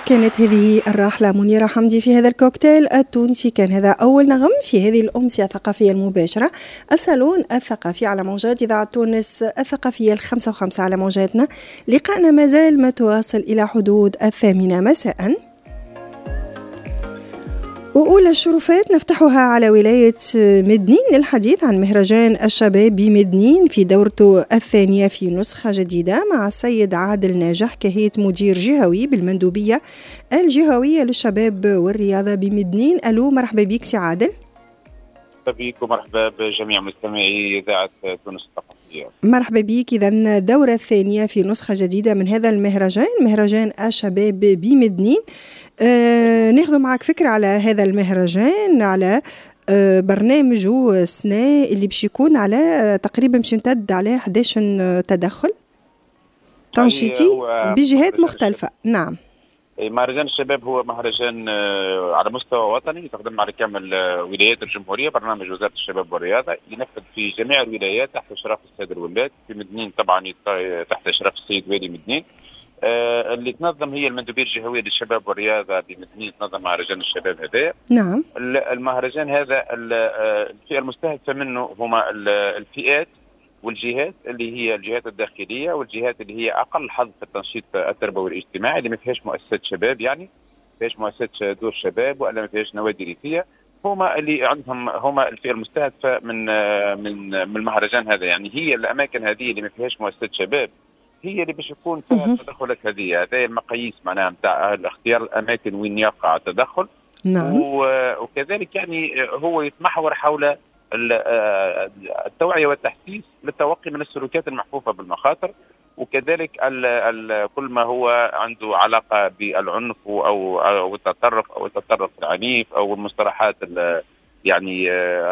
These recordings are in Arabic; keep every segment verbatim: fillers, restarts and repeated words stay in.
كانت هذه الراحلة منيرة حمدي في هذا الكوكتيل التونسي. كان هذا أول نغم في هذه الأمسية الثقافية المباشرة، الصالون الثقافي على موجات إذاعة تونس الثقافية الخمسة وخمسة على موجاتنا. لقاءنا ما زال متواصل إلى حدود الثامنة مساءً. وأولى الشرفات نفتحها على ولاية مدنين للحديث عن مهرجان الشباب بمدنين في دورته الثانية في نسخة جديدة مع السيد عادل ناجح كهيئة مدير جهوي بالمندوبية الجهوية للشباب والرياضة بمدنين. ألو، مرحبا بك سي عادل. مرحبا بك ومرحبا بجميع مستمعي إذاعة تونس الثقافية. مرحبا بك. إذا الدورة الثانية في نسخة جديدة من هذا المهرجان، مهرجان الشباب بمدنين. آه ناخذ معك فكرة على هذا المهرجان، على آه برنامجه السنة اللي باش يكون على آه تقريبا باش يمتد على أحد عشر تدخل تنشيطي بجهات مختلفة. نعم، مهرجان الشباب هو مهرجان على مستوى وطني تخدم على كامل ولايات الجمهورية. برنامج وزارة الشباب والرياضة ينفذ في جميع الولايات تحت إشراف السيد الولاد. في مدنين طبعا تحت إشراف السيد والي مدنين. آه اللي تنظم هي المندوبية الجهوية للشباب والرياضة بمدنين، تنظم مهرجان الشباب هذا. نعم، المهرجان هذا الفئة المستهدفة منه هما الفئات والجهات اللي هي الجهات الداخلية والجهات اللي هي أقل حظ في التنشيط التربوي والاجتماعي، اللي ما فيهاش مؤسسات شباب، يعني ما فيهاش مؤسسات دور شباب ولا ما فيهاش نوادي ريفية. هما اللي عندهم هما الفئة المستهدفة من من من المهرجان هذا. يعني هي الأماكن هذه اللي ما فيهاش مؤسسات شباب هي اللي باش يكون فيها التدخلات هذه. هذه المقاييس معناها نتاع اختيار الأماكن وين يقع التدخل. نعم. وكذلك يعني هو يتمحور حول التوعية والتحسيس للتوقي من السلوكيات المحفوفة بالمخاطر، وكذلك ال ال كل ما هو عنده علاقة بالعنف أو أو التطرف أو التطرف العنيف أو المصطلحات يعني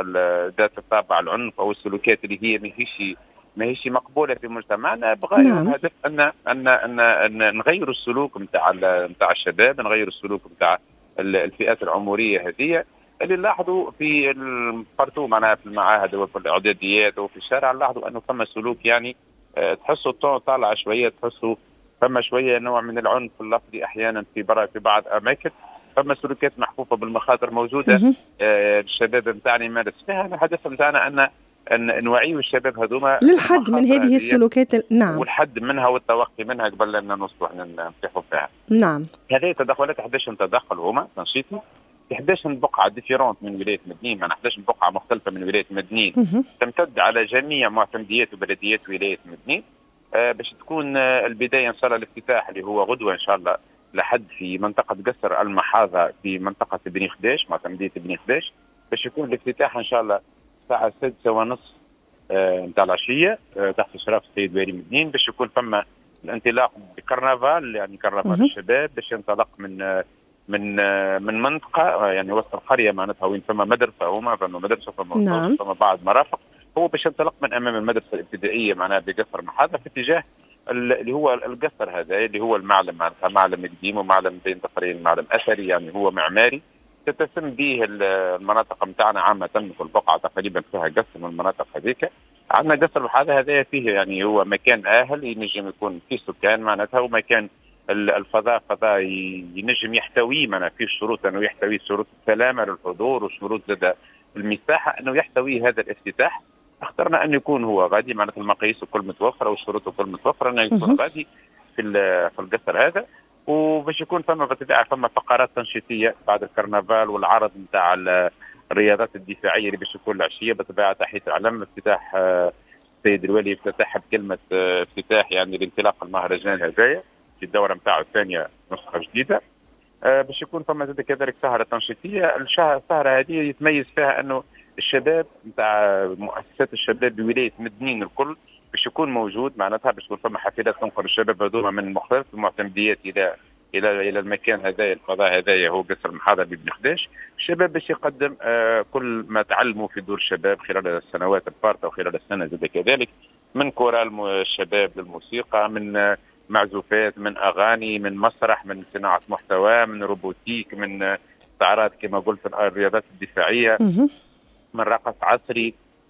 ذات الطابع العنف أو السلوكيات اللي هي ما هيش ما هيش مقبولة في مجتمعنا. بغاية نعم. الهدف أن أن أن, أن نغير السلوك نتاع نتاع الشباب، نغير السلوك نتاع الفئات العمرية هذه اللي نلاحظوا في البارتو معناها في المعاهد وفي الاعداديات وفي الشارع. نلاحظوا انه ثم سلوك يعني أه تحسوا الطون طالع شويه، تحسوا ثم شويه نوع من العنف اللفظي احيانا في برا في بعض اماكن. ثم سلوكيات محفوفه بالمخاطر موجوده. أه الشباب نتاعنا يمارس فيها. الهدف نتاعنا ان ان نوعيوا الشباب هذوما للحد من هذه السلوكات. نعم، والحد منها والتوقي منها قبل ان نوصلوا احنا نفتحوا فيها. نعم، هذه تدخلات أحد عشر تدخل هما تنشيطي أحد عشر بقعة ديفيرونت من ولاية مدنين، من أحد عشر بقعة مختلفة من ولاية مدنين تمتد على جميع معتمديات وبلديات ولاية مدنين. آه باش تكون آه البداية إن شاء الله الافتتاح اللي هو غدوة إن شاء الله لحد في منطقة قصر المحاضة في منطقة بني خديش، معتمدية بني خديش. باش يكون الافتتاح إن شاء الله الساعة السادسة ونصف نتاع آه العشية آه تحت إشراف السيد والي مدنين. باش يكون ثم الانطلاق بكرنفال، يعني كرنفال الشباب باش ينطلق من آه من من منطقه يعني وسط القريه معناتها وين ثم مدرسه هما ثم مدرسه ثم نعم. ثم بعض مرافق. هو باش ينطلق من امام المدرسه الابتدائيه معناها بقصر محاضره في اتجاه اللي هو القصر هذا اللي هو المعلم معناتها معلم قديم ومعلم بين ظهرين، معلم اثري يعني هو معماري. تتسم به المناطق نتاعنا عامه في البقعه تقريبا فيها قصر من المناطق هذيك. عندنا قصر محاضره هذا فيه يعني هو مكان اهل ينجم يكون فيه سكان معناتها، ومكان الفضاء فضاء ينجم يحتوي معناها فيه الشروط انه يحتوي شروط السلامه للحضور وشروط لدى المساحه انه يحتوي هذا الافتتاح. اخترنا ان يكون هو غادي معناتها المقاييس الكل متوفره والشروط الكل متوفره انه يكون غادي في في القصر هذا. وباش يكون ثم بالطبيعه ثم فقرات تنشيطيه بعد الكرنفال والعرض نتاع الرياضات الدفاعيه اللي باش يكون العشيه بطبيعه تحيه العلم. افتتاح السيد الولي افتتاحها بكلمه افتتاح يعني لانطلاق المهرجان هذايا في الدورة نتاعو الثانية نسخة جديدة. آه باش يكون ثم كذلك سهرة تنشيطية. السهرة هذه يتميز فيها أنه الشباب نتاع مؤسسات الشباب بولاية مدنين الكل باش يكون موجود معناتها. باش يكون ثم حفلات تنقل الشباب هذوما من مختلف المعتمديات إلى إلى إلى المكان هذايا الفضاء هذايا هو قصر المحاضرة ببني خديش. الشباب باش يقدم آه كل ما تعلموا في دور الشباب خلال السنوات الفارطة وخلال السنة زاد كذلك، من كورال الشباب للموسيقى، من آه معزوفات، من أغاني، من مسرح، من صناعة محتوى، من روبوتيك، من استعراض كما قلت الرياضات الدفاعية، من رقص عصري،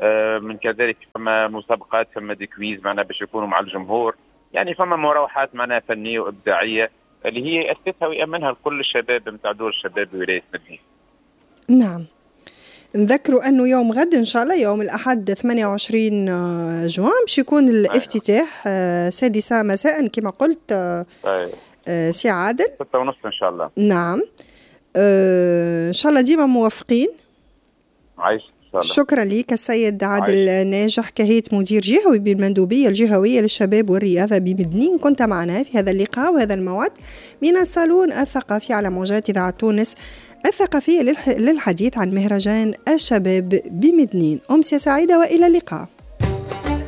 من كذلك فما مسابقات فما ديكويز معنا باش يكونوا مع الجمهور. يعني فما مروحات معنا فنية وإبداعية اللي هي يأسسها ويأمنها لكل الشباب نتاع دور الشباب بولاية مدنين. نعم. نذكروا أنه يوم غد إن شاء الله يوم الأحد ثمانية وعشرين جوان باش يكون الافتتاح سادسة مساء كما قلت. أيوة. سي عادل ستة ونص إن شاء الله. نعم. أه إن شاء الله ديما موفقين. عايش. شكرا لك السيد عادل عايش. ناجح كهيت مدير جهوي بالمندوبية الجهوية للشباب والرياضة بمدنين، كنت معنا في هذا اللقاء وهذا الموعد من الصالون الثقافي على موجات إذاعة تونس الثقافية للحديث عن مهرجان الشباب بمدنين. أمسية سعيدة وإلى اللقاء.